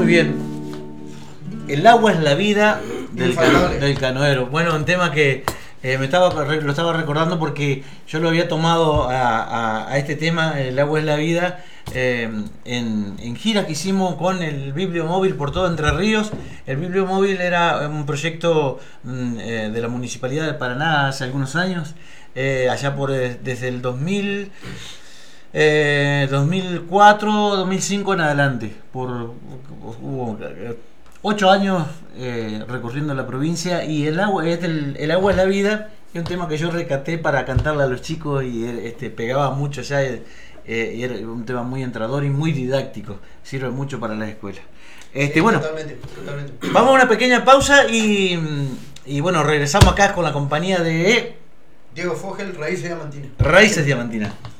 bien. El agua es la vida del Infaltable. canoero. Bueno, un tema que lo estaba recordando porque yo lo había tomado a este tema, el agua es la vida, en gira que hicimos con el Bibliomóvil por todo Entre Ríos. El Bibliomóvil era un proyecto de la Municipalidad de Paraná hace algunos años, allá desde el 2004, 2005 en adelante. Hubo 8 años recorriendo la provincia, y el agua es la vida. Es un tema que yo recaté para cantarle a los chicos y pegaba mucho allá, y era un tema muy entrador y muy didáctico. Sirve mucho para las escuelas. Bueno, Totalmente. vamos a una pequeña pausa y bueno, regresamos acá con la compañía de Diego Fogel, Raíces Diamantinas. Raíces Diamantinas.